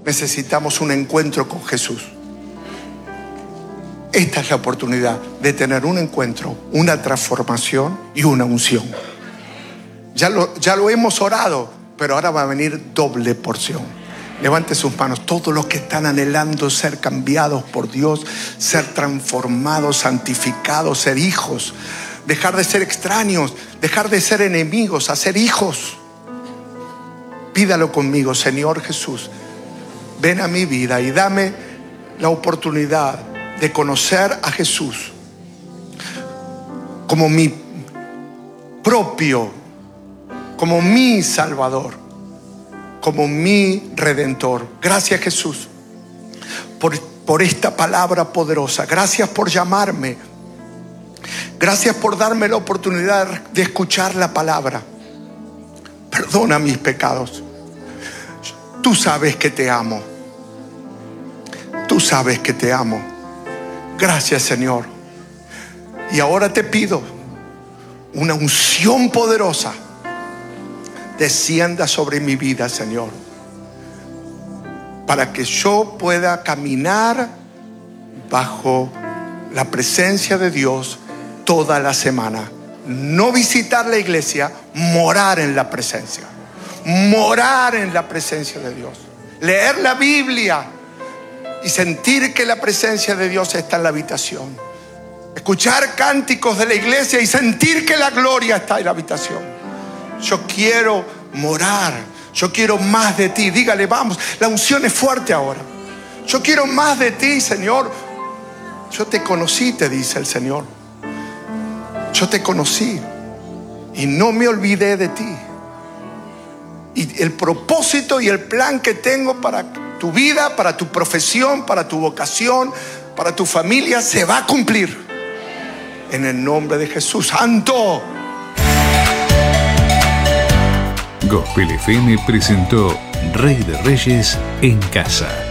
necesitamos un encuentro con Jesús. Esta es la oportunidad de tener un encuentro, una transformación y una unción. Ya lo hemos orado, pero ahora va a venir doble porción. Levante sus manos. Todos los que están anhelando ser cambiados por Dios, ser transformados, santificados, ser hijos, dejar de ser extraños, dejar de ser enemigos, a ser hijos. Pídalo conmigo. Señor Jesús, ven a mi vida y dame la oportunidad de conocer a Jesús como mi propio, como mi Salvador, como mi Redentor. Gracias, Jesús, por esta palabra poderosa. Gracias por llamarme. Gracias por darme la oportunidad de escuchar la palabra. Perdona mis pecados. Tú sabes que te amo. Tú sabes que te amo. Gracias, Señor. Y ahora te pido una unción poderosa descienda sobre mi vida, Señor, para que yo pueda caminar bajo la presencia de Dios toda la semana. No visitar la iglesia, morar en la presencia. Morar en la presencia de Dios. Leer la Biblia y sentir que la presencia de Dios está en la habitación. Escuchar cánticos de la iglesia y sentir que la gloria está en la habitación. Yo quiero morar. Yo quiero más de ti. Dígale, vamos, la unción es fuerte ahora. Yo quiero más de ti, Señor. Yo te conocí, te dice el Señor. Yo te conocí y no me olvidé de ti. Y el propósito y el plan que tengo para tu vida, para tu profesión, para tu vocación, para tu familia, se va a cumplir. En el nombre de Jesús. ¡Santo! Gospel FM presentó Rey de Reyes en Casa.